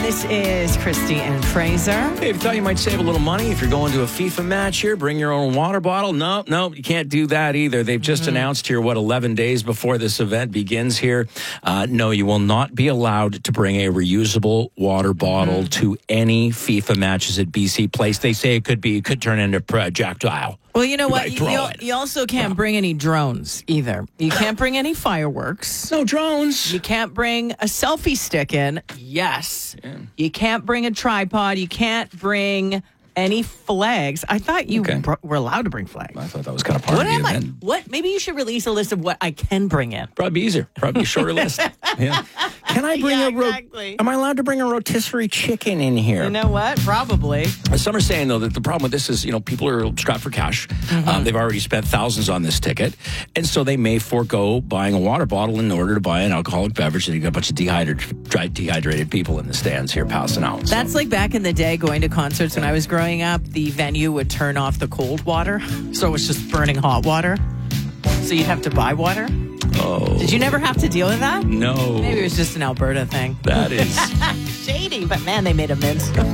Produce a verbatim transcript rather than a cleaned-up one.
This is Christy and Fraser. Hey, if you thought you might save a little money if you're going to a FIFA match here, bring your own water bottle. No, no, you can't do that either. They've just mm-hmm. announced here, what, eleven days before this event begins here. Uh, no, you will not be allowed to bring a reusable water bottle mm-hmm. to any FIFA matches at B C Place. They say it could be, it could turn into projectile. Well, you know what? You, you, you also can't bring any drones either. You can't bring any fireworks. No drones. You can't bring a selfie stick in. Yes. Yeah. You can't bring a tripod. You can't bring any flags. I thought you okay. br- were allowed to bring flags. I thought that was kind of part what of the am event. I? What? Maybe you should release a list of what I can bring in. Probably easier. Probably a shorter list. Yeah. Can I bring yeah, a ro- exactly. Am I allowed to bring a rotisserie chicken in here? You know what? Probably. Some are saying, though, that the problem with this is, you know, people are strapped for cash. Mm-hmm. Um, they've already spent thousands on this ticket. And so they may forego buying a water bottle in order to buy an alcoholic beverage. And you got a bunch of dehydrated, dry, dehydrated people in the stands here passing out. That's so. like back in the day going to concerts when I was growing up. The venue would turn off the cold water. So it was just burning hot water. So you'd have to buy water. Oh. Did you never have to deal with that? No. Maybe it was just an Alberta thing. That is shady, but man, they made amends.